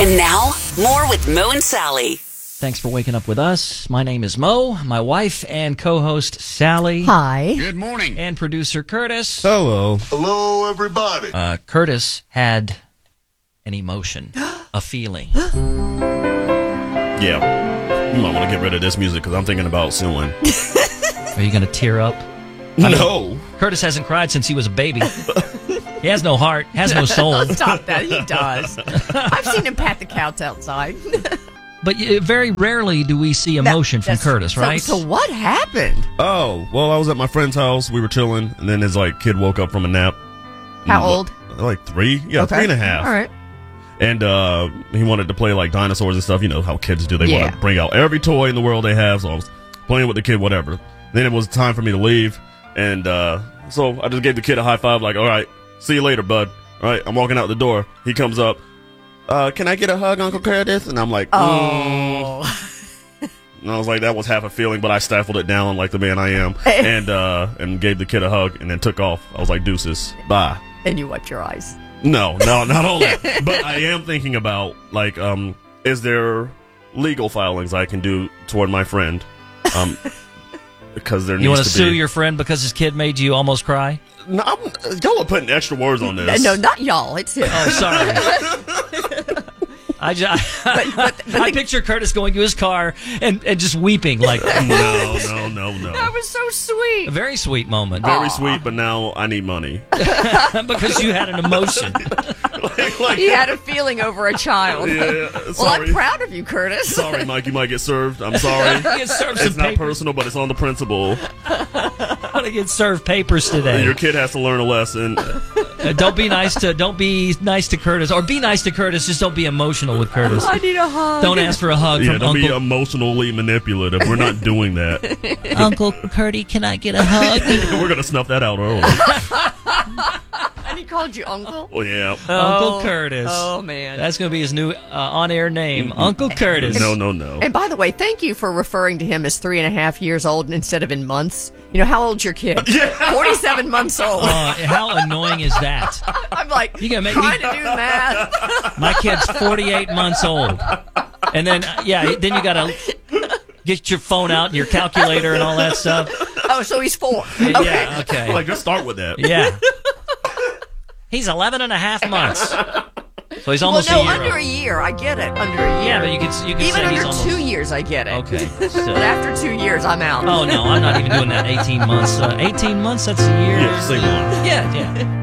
And now, more with Mo and Sally. Thanks for waking up with us. My name is Mo, my wife and co-host Sally. Hi. Good morning. And producer Curtis. Hello. Hello, everybody. Curtis had an emotion, a feeling. Yeah. You might want to get rid of this music because I'm thinking about suing. Are you going to tear up? No. Curtis hasn't cried since he was a baby. He has no heart, has no soul. Stop that. He does. I've seen him pat the couch outside. But very rarely do we see emotion from Curtis, right? So what happened? Oh, well, I was at my friend's house. We were chilling, and then his kid woke up from a nap. How old? Like 3. Yeah, Okay. 3.5. All right. And he wanted to play like dinosaurs and stuff. You know how kids do. They want Yeah. to bring out every toy in the world they have. So I was playing with the kid, whatever. Then it was time for me to leave. And so I just gave the kid a high five, like, all right, see you later, bud. All right, I'm walking out the door. He comes up. Can I get a hug, Uncle Curtis? And I'm like, Oh. And I was like, that was half a feeling, but I stifled it down like the man I am. And gave the kid a hug and then took off. I was like, deuces, bye. And you wiped your eyes. No, not all that. But I am thinking about, like, is there legal filings I can do toward my friend? Because there needs to be. You want to sue your friend because his kid made you almost cry? No, y'all are putting extra words on this. No, not y'all. It's him. Oh, sorry. I picture Curtis going to his car and just weeping like No. That was so sweet. a very sweet moment. Very sweet, but now I need money. Because you had an emotion. He had a feeling over a child. Yeah, Well, sorry. I'm proud of you, Curtis. Sorry, Mike, you might get served. I'm sorry. You get served some It's not papers. personal, but it's on the principle. I'm gonna get served papers today. Your kid has to learn a lesson. Don't be nice to Curtis, or be nice to Curtis. Just don't be emotional with Curtis. I need a hug. Don't ask for a hug Yeah, from don't be Uncle. emotionally manipulative. We're not doing that. Uncle Curdy, can I get a hug? We're going to snuff that out early. And he called you uncle? Oh, yeah. Uncle Curtis. Oh, man. That's gonna be his new on-air name, Uncle Curtis. No. And by the way, thank you for referring to him as 3.5 years old instead of in months. You know, how old's your kid? Yeah. 47 months old. How annoying is that? I'm like, You gotta make trying me- to do math. My kid's 48 months old, and then then you gotta get your phone out and your calculator and all that stuff. Oh, so he's 4. Okay. Yeah, okay. Like, just start with that. Yeah. He's 11 and a half months. So he's almost well, a no, year under old. a year. I get it. Under a year. Yeah, but you could Even say he's under almost 2 years, I get it. Okay. But Still. after 2 years, I'm out. Oh no, I'm not even doing that. 18 months. 18 months. That's a year. Yeah, just say one. Yeah.